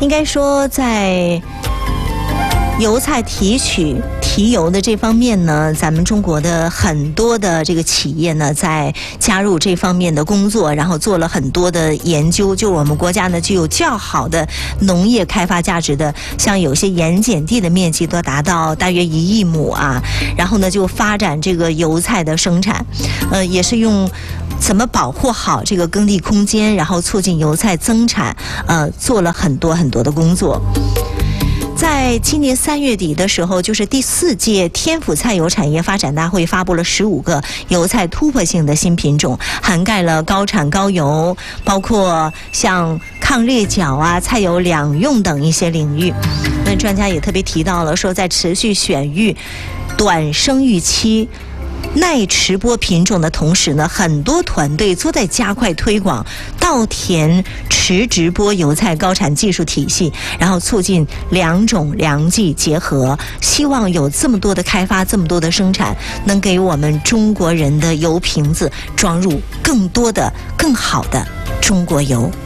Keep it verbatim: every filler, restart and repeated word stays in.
应该说在油菜提取提油的这方面呢，咱们中国的很多的这个企业呢，在加入这方面的工作，然后做了很多的研究。就我们国家呢，具有较好的农业开发价值的，像有些盐碱地的面积都达到大约一亿亩啊，然后呢，就发展这个油菜的生产，呃，也是用怎么保护好这个耕地空间，然后促进油菜增产，呃，做了很多很多的工作。在今年三月底的时候，就是第四届天府菜油产业发展大会发布了十五个油菜突破性的新品种，涵盖了高产高油，包括像抗裂角啊、菜油两用等一些领域。那专家也特别提到了，说在持续选育短生育期耐迟播品种的同时呢，很多团队都在加快推广稻田迟直播油菜高产技术体系，然后促进两种良技结合，希望有这么多的开发，这么多的生产，能给我们中国人的油瓶子装入更多的更好的中国油。